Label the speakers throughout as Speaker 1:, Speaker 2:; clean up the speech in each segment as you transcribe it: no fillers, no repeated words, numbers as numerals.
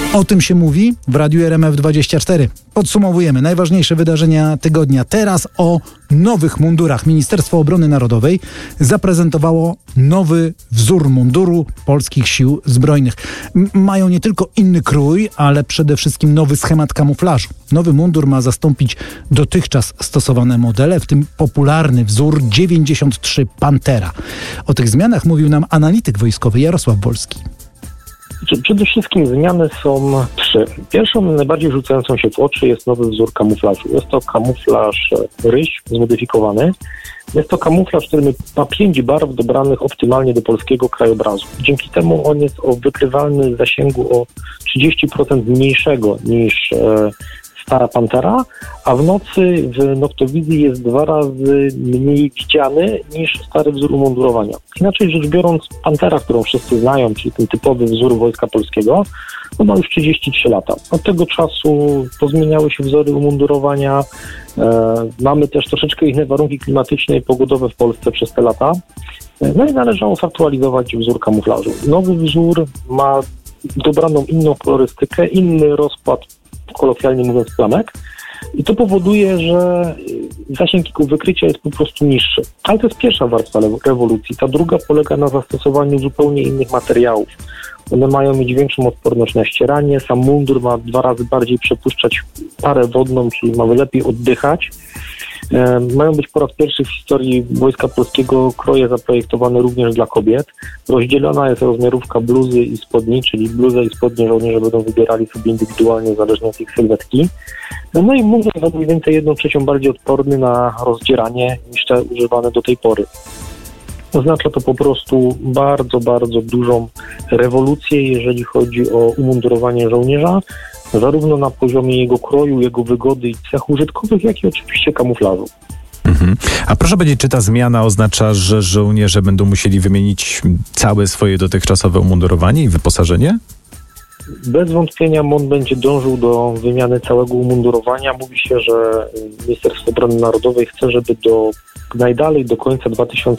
Speaker 1: O tym się mówi w Radiu RMF24. Podsumowujemy najważniejsze wydarzenia tygodnia. Teraz o nowych mundurach. Ministerstwo Obrony Narodowej zaprezentowało nowy wzór munduru polskich sił zbrojnych. Mają nie tylko inny krój, ale przede wszystkim nowy schemat kamuflażu. Nowy mundur ma zastąpić dotychczas stosowane modele, w tym popularny wzór 93 Pantera. O tych zmianach mówił nam analityk wojskowy Jarosław Wolski.
Speaker 2: Przede wszystkim zmiany są trzy. Pierwszą, najbardziej rzucającą się w oczy jest nowy wzór kamuflażu. Jest to kamuflaż ryś zmodyfikowany. Jest to kamuflaż, który ma 5 barw dobranych optymalnie do polskiego krajobrazu. Dzięki temu on jest o wykrywalny zasięgu o 30% mniejszego niż stara Pantera, a w nocy w noktowizji jest 2 razy mniej widziany niż stary wzór umundurowania. Inaczej rzecz biorąc, Pantera, którą wszyscy znają, czyli ten typowy wzór Wojska Polskiego, no ma już 33 lata. Od tego czasu pozmieniały się wzory umundurowania. Mamy też troszeczkę inne warunki klimatyczne i pogodowe w Polsce przez te lata. No i należało zaktualizować wzór kamuflażu. Nowy wzór ma dobraną inną kolorystykę, inny rozkład, kolokwialnie mówiąc, plamek. I to powoduje, że zasięg wykrycia jest po prostu niższy. Ale to jest pierwsza warstwa rewolucji. Ta druga polega na zastosowaniu zupełnie innych materiałów. One mają mieć większą odporność na ścieranie. Sam mundur ma 2 razy bardziej przepuszczać parę wodną, czyli mamy lepiej oddychać. Mają być po raz pierwszy w historii Wojska Polskiego kroje zaprojektowane również dla kobiet. Rozdzielona jest rozmiarówka bluzy i spodni, czyli bluzę i spodnie żołnierze będą wybierali sobie indywidualnie, zależnie od ich sylwetki. No i mundur jest mniej więcej 1/3 bardziej odporny na rozdzieranie niż te używane do tej pory. Oznacza to po prostu bardzo, bardzo dużą rewolucję, jeżeli chodzi o umundurowanie żołnierza, zarówno na poziomie jego kroju, jego wygody i cech użytkowych, jak i oczywiście kamuflażu.
Speaker 3: A proszę powiedzieć, czy ta zmiana oznacza, że żołnierze będą musieli wymienić całe swoje dotychczasowe umundurowanie i wyposażenie?
Speaker 2: Bez wątpienia MON będzie dążył do wymiany całego umundurowania. Mówi się, że Ministerstwo Obrony Narodowej chce, żeby najdalej do końca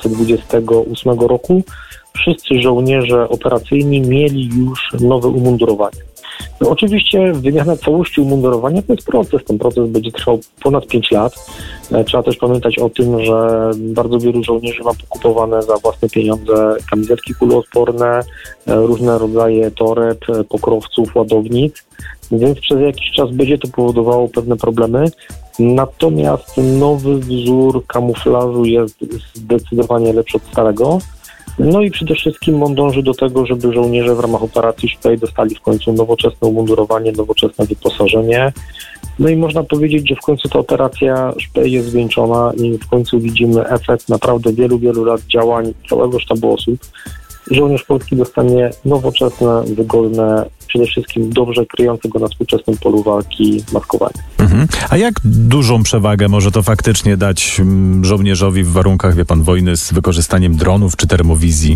Speaker 2: 2028 roku wszyscy żołnierze operacyjni mieli już nowe umundurowanie. No, oczywiście wymiana całości umundurowania to jest proces. Ten proces będzie trwał ponad 5 lat. Trzeba też pamiętać o tym, że bardzo wielu żołnierzy ma pokupowane za własne pieniądze kamizelki kuloodporne, różne rodzaje toreb, pokrowców, ładownic, więc przez jakiś czas będzie to powodowało pewne problemy. Natomiast nowy wzór kamuflażu jest zdecydowanie lepszy od starego. No i przede wszystkim on dąży do tego, żeby żołnierze w ramach operacji Szpej dostali w końcu nowoczesne umundurowanie, nowoczesne wyposażenie. No i można powiedzieć, że w końcu ta operacja Szpej jest zwieńczona i w końcu widzimy efekt naprawdę wielu, wielu lat działań całego sztabu osób. Żołnierz polski dostanie nowoczesne, wygodne, przede wszystkim dobrze kryjące go na współczesnym polu walki maskowanie.
Speaker 3: A jak dużą przewagę może to faktycznie dać żołnierzowi w warunkach, wie pan, wojny z wykorzystaniem dronów czy termowizji?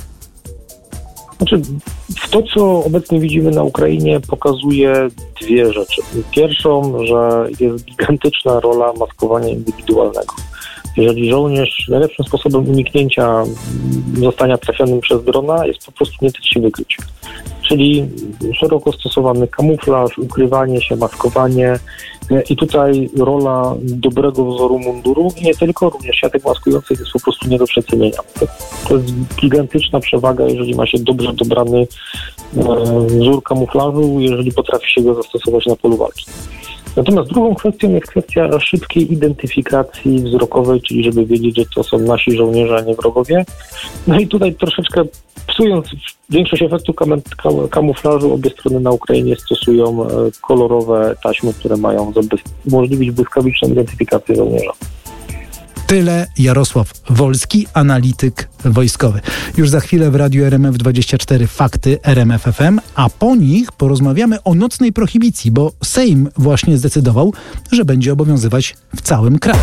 Speaker 2: Znaczy, to, co obecnie widzimy na Ukrainie, pokazuje 2 rzeczy. Pierwszą, że jest gigantyczna rola maskowania indywidualnego. Jeżeli żołnierz najlepszym sposobem uniknięcia zostania trafionym przez drona jest po prostu nie dać się wykryć. Czyli szeroko stosowany kamuflaż, ukrywanie się, maskowanie i tutaj rola dobrego wzoru munduru i nie tylko, również siatek maskujących jest po prostu nie do przecenienia. To jest gigantyczna przewaga, jeżeli ma się dobrze dobrany wzór kamuflażu, jeżeli potrafi się go zastosować na polu walki. Natomiast drugą kwestią jest kwestia szybkiej identyfikacji wzrokowej, czyli żeby wiedzieć, że to są nasi żołnierze, a nie wrogowie. No i tutaj troszeczkę psując większość efektu kamuflażu, obie strony na Ukrainie stosują kolorowe taśmy, które mają umożliwić błyskawiczną identyfikację żołnierza.
Speaker 1: Tyle Jarosław Wolski, analityk wojskowy. Już za chwilę w Radiu RMF24 Fakty RMF FM, a po nich porozmawiamy o nocnej prohibicji, bo Sejm właśnie zdecydował, że będzie obowiązywać w całym kraju.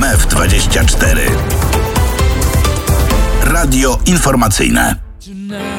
Speaker 4: RMF24 Radio Informacyjne.